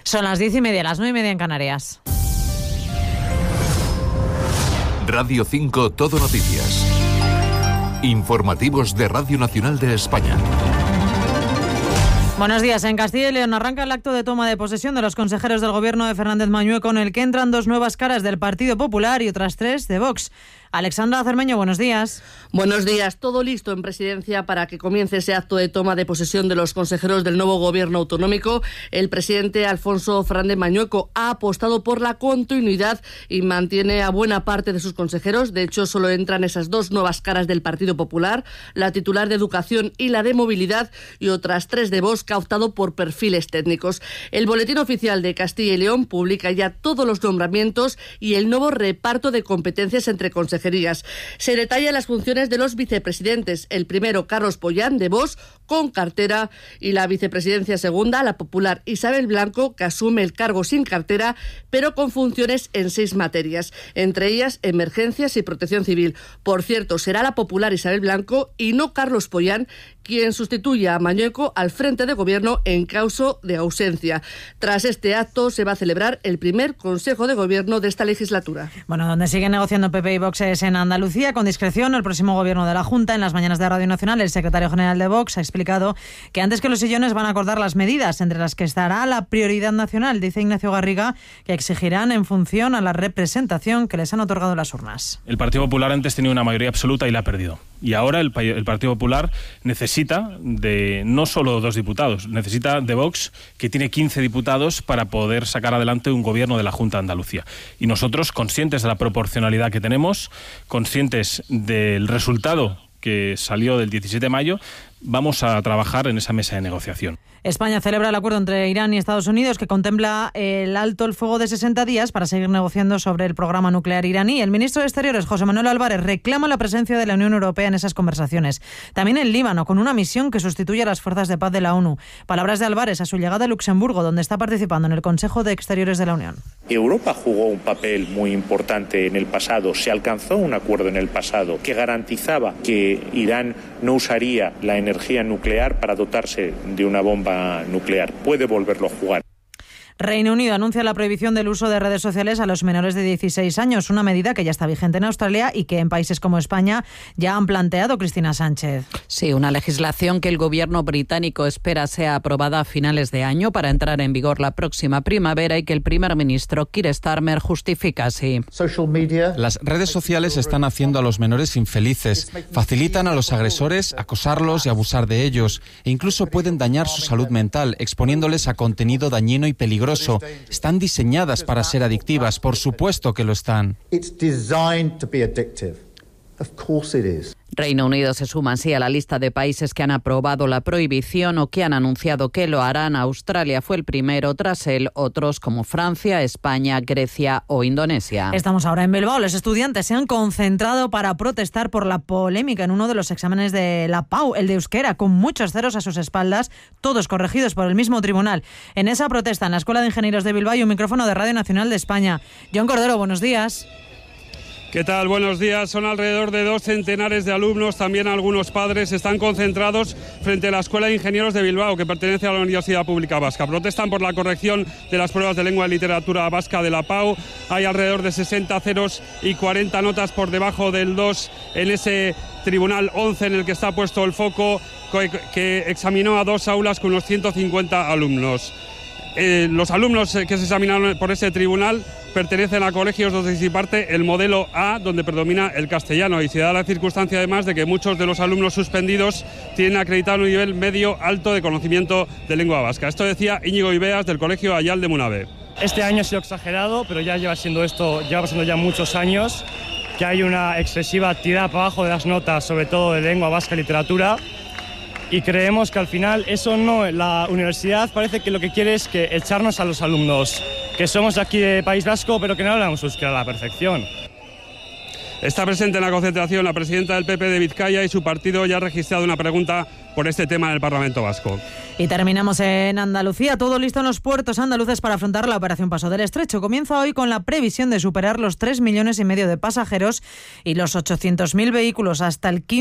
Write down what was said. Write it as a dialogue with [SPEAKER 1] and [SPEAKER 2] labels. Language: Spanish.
[SPEAKER 1] Son las 10:30, las 9:30 en Canarias.
[SPEAKER 2] Radio 5 Todo Noticias. Informativos de Radio Nacional de España.
[SPEAKER 1] Buenos días. En Castilla y León arranca el acto de toma de posesión de los consejeros del gobierno de Fernández Mañueco, en el que entran 2 nuevas caras del Partido Popular y otras 3 de Vox. Alexandra Cermeño, buenos días.
[SPEAKER 3] Buenos días. Todo listo en Presidencia para que comience ese acto de toma de posesión de los consejeros del nuevo gobierno autonómico. El presidente Alfonso Fernández Mañueco ha apostado por la continuidad y mantiene a buena parte de sus consejeros. De hecho, solo entran esas 2 nuevas caras del Partido Popular, la titular de Educación y la de Movilidad, y otras 3 de Vox, que ha optado por perfiles técnicos. El Boletín Oficial de Castilla y León publica ya todos los nombramientos y el nuevo reparto de competencias entre consejerías. Se detallan las funciones de los vicepresidentes. El primero, Carlos Pollán, de Vox, con cartera, y la vicepresidencia segunda, la popular Isabel Blanco, que asume el cargo sin cartera, pero con funciones en 6 materias, entre ellas emergencias y protección civil. Por cierto, será la popular Isabel Blanco y no Carlos Pollán quien sustituya a Mañueco al frente de gobierno en caso de ausencia. Tras este acto se va a celebrar el primer Consejo de Gobierno de esta legislatura.
[SPEAKER 1] Bueno, donde siguen negociando PP y Vox es en Andalucía. Con discreción, el próximo gobierno de la Junta. En las mañanas de Radio Nacional, el secretario general de Vox ha explicado que antes que los sillones van a acordar las medidas, entre las que estará la prioridad nacional. Dice Ignacio Garriga que exigirán en función a la representación que les han otorgado las urnas.
[SPEAKER 4] El Partido Popular antes tenía una mayoría absoluta y la ha perdido. Y ahora el Partido Popular necesita de no solo 2 diputados, necesita de Vox, que tiene 15 diputados, para poder sacar adelante un gobierno de la Junta de Andalucía. Y nosotros, conscientes de la proporcionalidad que tenemos, conscientes del resultado que salió del 17 de mayo, vamos a trabajar en esa mesa de negociación.
[SPEAKER 1] España celebra el acuerdo entre Irán y Estados Unidos que contempla el alto el fuego de 60 días para seguir negociando sobre el programa nuclear iraní. El ministro de Exteriores, José Manuel Álvarez, reclama la presencia de la Unión Europea en esas conversaciones. También en Líbano, con una misión que sustituye a las fuerzas de paz de la ONU. Palabras de Álvarez a su llegada a Luxemburgo, donde está participando en el Consejo de Exteriores de la Unión.
[SPEAKER 5] Europa jugó un papel muy importante en el pasado. Se alcanzó un acuerdo en el pasado que garantizaba que Irán no usaría la energía nuclear para dotarse de una bomba nuclear. Puede volverlo a jugar.
[SPEAKER 1] Reino Unido anuncia la prohibición del uso de redes sociales a los menores de 16 años, una medida que ya está vigente en Australia y que en países como España ya han planteado. Cristina Sánchez.
[SPEAKER 6] Sí, una legislación que el gobierno británico espera sea aprobada a finales de año para entrar en vigor la próxima primavera y que el primer ministro Keir Starmer justifica así.
[SPEAKER 7] Las redes sociales están haciendo a los menores infelices, facilitan a los agresores acosarlos y abusar de ellos e incluso pueden dañar su salud mental exponiéndoles a contenido dañino y peligroso. Están diseñadas para ser adictivas, por supuesto que lo están.
[SPEAKER 6] Reino Unido se suma así a la lista de países que han aprobado la prohibición o que han anunciado que lo harán. Australia fue el primero, tras él otros como Francia, España, Grecia o Indonesia.
[SPEAKER 1] Estamos ahora en Bilbao. Los estudiantes se han concentrado para protestar por la polémica en uno de los exámenes de la PAU, el de euskera, con muchos ceros a sus espaldas, todos corregidos por el mismo tribunal. En esa protesta, en la Escuela de Ingenieros de Bilbao, hay un micrófono de Radio Nacional de España. John Cordero, buenos días.
[SPEAKER 8] ¿Qué tal? Buenos días. Son alrededor de 2 centenares de alumnos, también algunos padres, están concentrados frente a la Escuela de Ingenieros de Bilbao, que pertenece a la Universidad Pública Vasca. Protestan por la corrección de las pruebas de lengua y literatura vasca de la PAU. Hay alrededor de 60 ceros y 40 notas por debajo del 2 en ese Tribunal 11 en el que está puesto el foco, que examinó a 2 aulas con unos 150 alumnos. Los alumnos que se examinaron por ese tribunal pertenecen a colegios donde se imparte el modelo A, donde predomina el castellano, y se da la circunstancia además de que muchos de los alumnos suspendidos tienen acreditado un nivel medio alto de conocimiento de lengua vasca. Esto decía Íñigo Ibeas, del Colegio Ayal de Munabe.
[SPEAKER 9] Este año ha sido exagerado, pero ya lleva pasando ya muchos años, que hay una excesiva tirada para abajo de las notas, sobre todo de lengua vasca y literatura. Y creemos que al final eso no, la universidad parece que lo que quiere es que echarnos a los alumnos, que somos aquí de País Vasco, pero que no hablamos euskera a la perfección.
[SPEAKER 8] Está presente en la concentración la presidenta del PP de Vizcaya y su partido ya ha registrado una pregunta por este tema en el Parlamento Vasco.
[SPEAKER 1] Y terminamos en Andalucía. Todo listo en los puertos andaluces para afrontar la operación Paso del Estrecho. Comienza hoy con la previsión de superar los 3,5 millones de pasajeros y los 800.000 vehículos hasta el 15